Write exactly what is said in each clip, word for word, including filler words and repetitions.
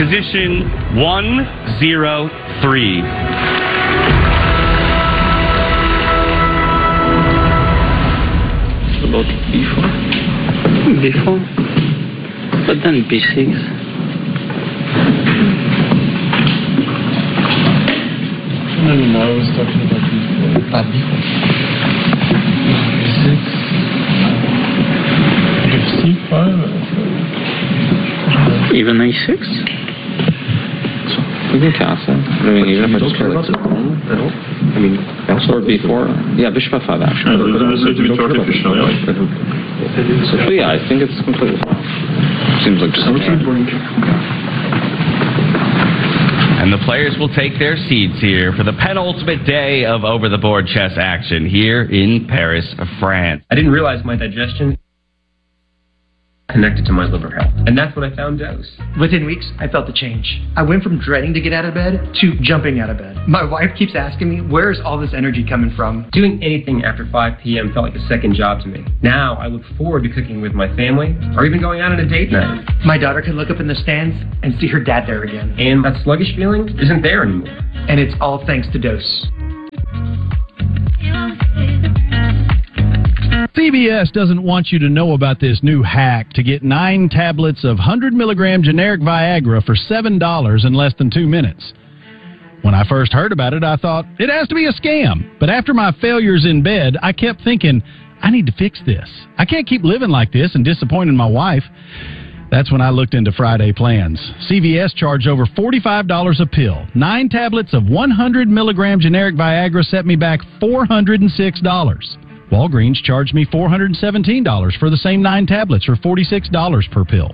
Position one zero three. About B four. B four? But then B six. No, no, no, I was talking about B four. Ah, B four. B six. If C five. Even A six? We can cast that. I mean, even if I just play like at all? I mean, or B four. Yeah, bishop F five actually. Yeah, doesn't necessarily to be too artificial, yeah. So, yeah, I think it's completely fine. Seems like just... And the players will take their seats here for the penultimate day of over-the-board chess action here in Paris, France. I didn't realize my digestion connected to my liver health. And that's when I found Dose. Within weeks, I felt the change. I went from dreading to get out of bed to jumping out of bed. My wife keeps asking me, where is all this energy coming from? Doing anything after five p.m. felt like a second job to me. Now, I look forward to cooking with my family, or even going out on a date night. My daughter can look up in the stands and see her dad there again. And that sluggish feeling isn't there anymore. And it's all thanks to Dose. C V S doesn't want you to know about this new hack to get nine tablets of one hundred milligram generic Viagra for seven dollars in less than two minutes. When I first heard about it, I thought, it has to be a scam. But after my failures in bed, I kept thinking, I need to fix this. I can't keep living like this and disappointing my wife. That's when I looked into Friday plans. C V S charged over forty-five dollars a pill. Nine tablets of one hundred milligram generic Viagra set me back four hundred six dollars. Walgreens charged me four hundred seventeen dollars for the same nine tablets, or forty-six dollars per pill.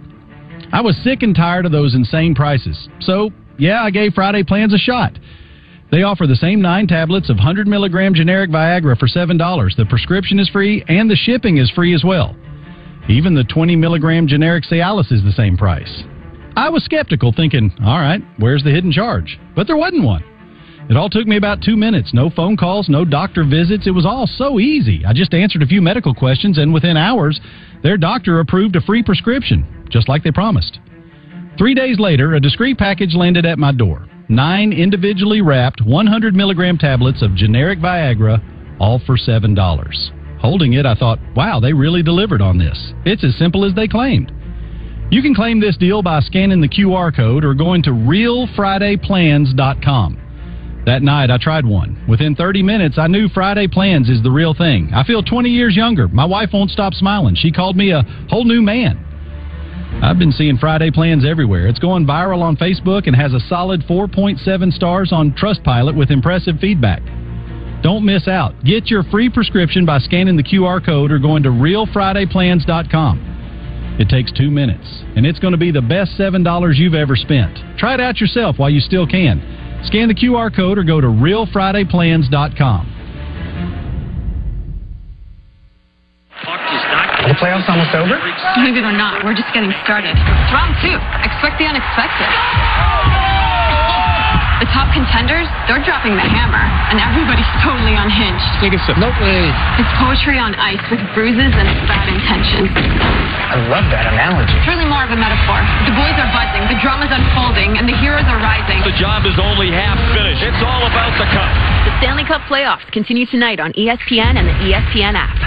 I was sick and tired of those insane prices. So, yeah, I gave Friday Plans a shot. They offer the same nine tablets of one hundred milligram generic Viagra for seven dollars. The prescription is free, and the shipping is free as well. Even the twenty milligram generic Cialis is the same price. I was skeptical, thinking, all right, where's the hidden charge? But there wasn't one. It all took me about two minutes. No phone calls, no doctor visits. It was all so easy. I just answered a few medical questions, and within hours, their doctor approved a free prescription, just like they promised. Three days later, a discreet package landed at my door. Nine individually wrapped one hundred milligram tablets of generic Viagra, all for seven dollars. Holding it, I thought, wow, they really delivered on this. It's as simple as they claimed. You can claim this deal by scanning the Q R code or going to real friday plans dot com. That night, I tried one. Within thirty minutes, I knew Friday Plans is the real thing. I feel twenty years younger. My wife won't stop smiling. She called me a whole new man. I've been seeing Friday Plans everywhere. It's going viral on Facebook and has a solid four point seven stars on Trustpilot with impressive feedback. Don't miss out. Get your free prescription by scanning the Q R code or going to real friday plans dot com. It takes two minutes, and it's going to be the best seven dollars you've ever spent. Try it out yourself while you still can. Scan the Q R code or go to real friday plans dot com. Are the playoffs almost over? Maybe they're not. We're just getting started. It's round two. Expect the unexpected. The top contenders, they're dropping the hammer, and everybody's totally unhinged. Take a sip. No way. It's poetry on ice with bruises and bad intentions. I love that analogy. It's really more of a metaphor. The boys are buzzing, the drama's unfolding, and the heroes are rising. The job is only half finished. It's all about the cup. The Stanley Cup playoffs continue tonight on E S P N and the E S P N app.